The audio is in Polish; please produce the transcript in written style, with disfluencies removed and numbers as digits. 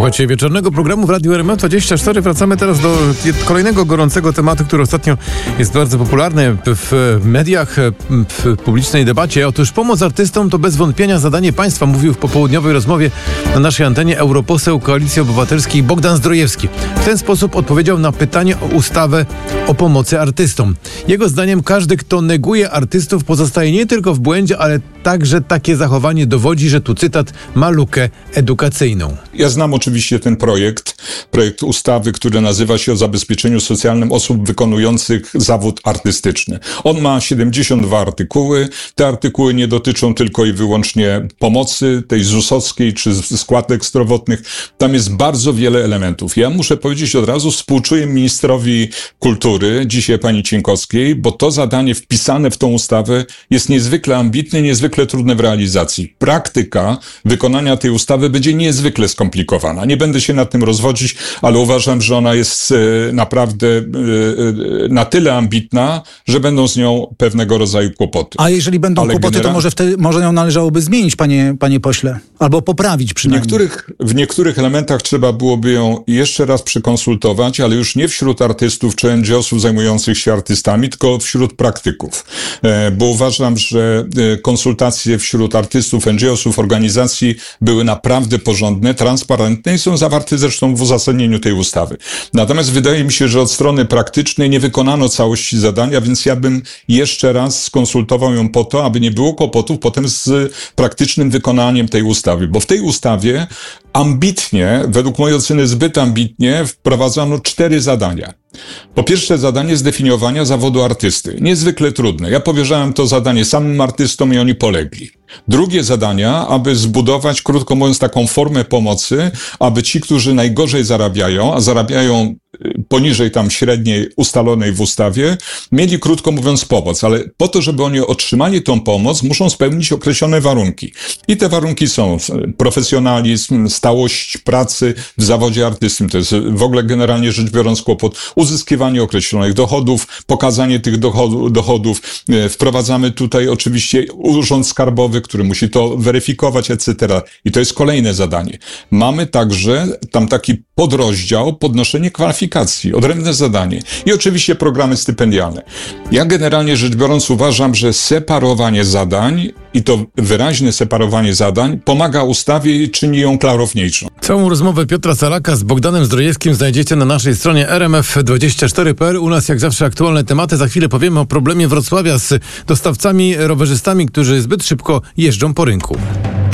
Słuchajcie wieczornego programu w Radiu RMF24. Wracamy teraz do kolejnego gorącego tematu, który ostatnio jest bardzo popularny w mediach, w publicznej debacie. Otóż pomoc artystom to bez wątpienia zadanie państwa, mówił w popołudniowej rozmowie na naszej antenie europoseł Koalicji Obywatelskiej Bogdan Zdrojewski. W ten sposób odpowiedział na pytanie o ustawę o pomocy artystom. Jego zdaniem każdy, kto neguje artystów, pozostaje nie tylko w błędzie, ale także takie zachowanie dowodzi, że tu cytat, ma lukę edukacyjną. Ja znam oczywiście ten projekt ustawy, który nazywa się o zabezpieczeniu socjalnym osób wykonujących zawód artystyczny. On ma 72 artykuły. Te artykuły nie dotyczą tylko i wyłącznie pomocy, tej ZUS-owskiej czy składek zdrowotnych. Tam jest bardzo wiele elementów. Ja muszę powiedzieć od razu, współczuję ministrowi kultury, dzisiaj pani Cieńkowskiej, bo to zadanie wpisane w tą ustawę jest niezwykle ambitne, niezwykle trudne w realizacji. Praktyka wykonania tej ustawy będzie niezwykle skomplikowana. Nie będę się nad tym rozwodzić, ale uważam, że ona jest naprawdę na tyle ambitna, że będą z nią pewnego rodzaju kłopoty. A jeżeli będą kłopoty, to może ją należałoby zmienić, panie pośle, albo poprawić przynajmniej. W niektórych elementach trzeba byłoby ją jeszcze raz przekonsultować, ale już nie wśród artystów czy NGO-sów zajmujących się artystami, tylko wśród praktyków. Bo uważam, że konsultacje wśród artystów, NGO-sów, organizacji były naprawdę porządne, transparentne i są zawarte zresztą w uzasadnieniu tej ustawy. Natomiast wydaje mi się, że od strony praktycznej nie wykonano całości zadania, więc ja bym jeszcze raz skonsultował ją po to, aby nie było kłopotów potem z praktycznym wykonaniem tej ustawy. Bo w tej ustawie ambitnie, według mojej oceny zbyt ambitnie, wprowadzono 4 zadania. Po pierwsze zadanie zdefiniowania zawodu artysty. Niezwykle trudne. Ja powierzałem to zadanie samym artystom i oni polegli. Drugie zadania, aby zbudować, krótko mówiąc, taką formę pomocy, aby ci, którzy najgorzej zarabiają, a zarabiają poniżej tam średniej ustalonej w ustawie, mieli, krótko mówiąc, pomoc. Ale po to, żeby oni otrzymali tą pomoc, muszą spełnić określone warunki. I te warunki są profesjonalizm, stałość pracy w zawodzie artystycznym. To jest w ogóle generalnie rzecz biorąc kłopot. Uzyskiwanie określonych dochodów, pokazanie tych dochodów. Wprowadzamy tutaj oczywiście urząd skarbowy, który musi to weryfikować, etc. I to jest kolejne zadanie. Mamy także tam taki podrozdział, podnoszenie kwalifikacji, odrębne zadanie. I oczywiście programy stypendialne. Ja generalnie rzecz biorąc uważam, że separowanie zadań i to wyraźne separowanie zadań pomaga ustawie i czyni ją klarowniejszą. Całą rozmowę Piotra Salaka z Bogdanem Zdrojewskim znajdziecie na naszej stronie rmf24.pl. U nas jak zawsze aktualne tematy. Za chwilę powiemy o problemie Wrocławia z dostawcami, rowerzystami, którzy zbyt szybko jeżdżą po rynku.